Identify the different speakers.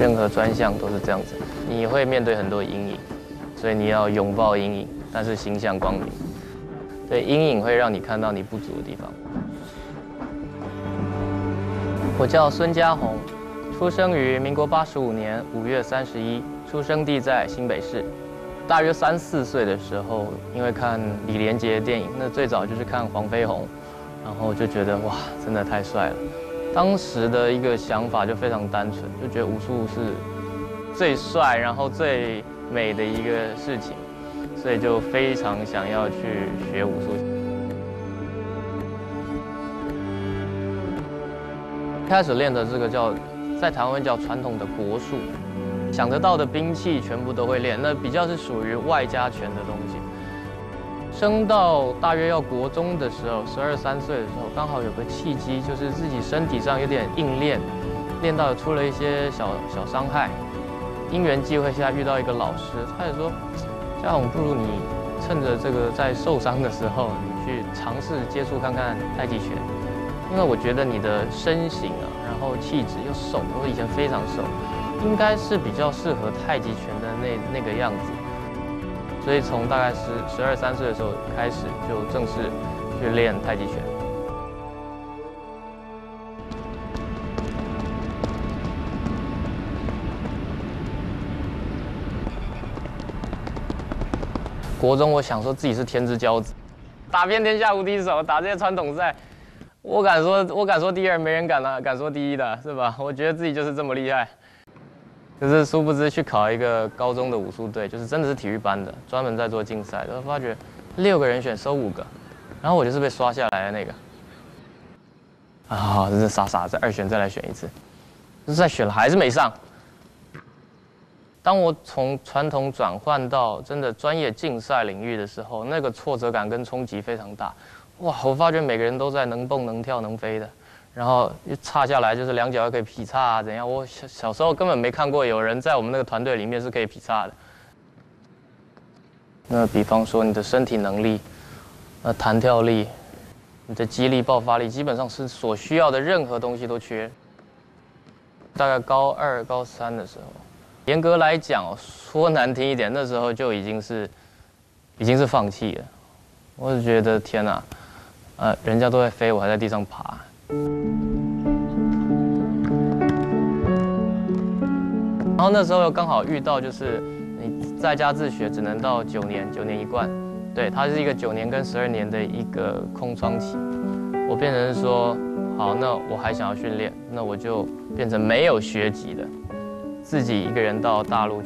Speaker 1: 任何专项都是这样子，你会面对很多阴影，所以你要拥抱阴影，但是心向光明。对，阴影会让你看到你不足的地方。我叫孙家宏，出生于民国85年5月31，出生地在新北市。大约3、4岁的时候，因为看李连杰的电影，那最早就是看黄飞鸿，然后就觉得哇，真的太帅了。当时的一个想法就非常单纯，就觉得武术是最帅，然后最美的一个事情，所以就非常想要去学武术。开始练的这个在台湾叫传统的国术，想得到的兵器全部都会练，那比较是属于外家拳的东西。升到大约要国中的时候，12、13岁的时候，刚好有个契机，就是自己身体上有点硬练，练到出了一些小伤害。因缘际会下遇到一个老师，他也说：“家宏，不如你趁着这个在受伤的时候，你去尝试接触看看太极拳，因为我觉得你的身形啊，然后气质又瘦，我以前非常瘦，应该是比较适合太极拳的那个样子。”所以从大概是12、13岁的时候开始，就正式去练太极拳。国中我想说自己是天之骄子，打遍天下无敌手，打这些传统赛，我敢说第二，没人敢说第一的，是吧？我觉得自己就是这么厉害。可是殊不知去考一个高中的武术队，就是真的是体育班的，专门在做竞赛的，发觉6个人选收5个，然后我就是被刷下来的那个。啊，真是傻傻，再2选再来选一次，就是再选了还是没上。当我从传统转换到真的专业竞赛领域的时候，那个挫折感跟冲击非常大。哇，我发觉每个人都在能蹦能跳能飞的。然后一插下来就是2脚又可以劈叉啊，怎样？我小时候根本没看过有人在我们那个团队里面是可以劈叉的。那比方说你的身体能力、弹跳力、你的肌力、爆发力，基本上是所需要的任何东西都缺。大概高2、高3的时候，严格来讲，说难听一点，那时候就已经是放弃了。我就觉得天哪，人家都在飞，我还在地上爬。然后那时候刚好遇到，就是你在家自学只能到9年，9年一贯，对，它是一个9年跟12年的一个空窗期。我变成说，好，那我还想要训练，那我就变成没有学籍的，自己一个人到大陆